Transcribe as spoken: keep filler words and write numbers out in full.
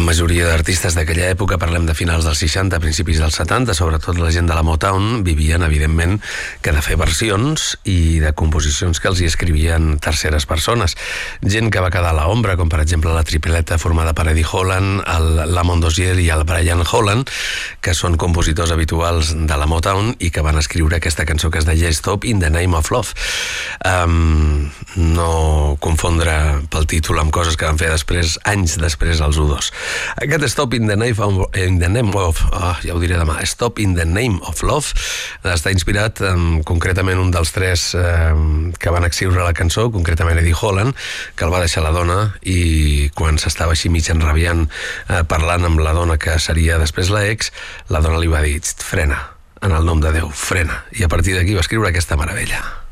gran majoria d'artistes d'aquella època, parlem de finals dels seixanta, principis dels setanta, sobretot la gent de la Motown, vivien, evidentment, que de fer versions i de composicions que els hi escrivien terceres persones. Gent que va quedar a l'ombra, com per exemple la tripleta formada per Eddie Holland, el Lamont Dozier i el Brian Holland, que són compositors habituals de la Motown i que van escriure aquesta cançó que es deia Stop in the Name of Love. Um, no confondre pel títol amb coses que van fer després, anys després, els U dos. Aquest Stop in the Name of, in the name of oh, ja ho diré demà, Stop in the Name of Love està inspirat um, concretament un dels tres um, que van escriure la cançó, concretament Eddie Holland, que el va deixar la dona i quan s'estava així mig enrabiant eh, parlant amb la dona que seria després la ex, la dona li va dir, frena, en el nom de Déu, frena, i a partir d'aquí va escriure aquesta meravella.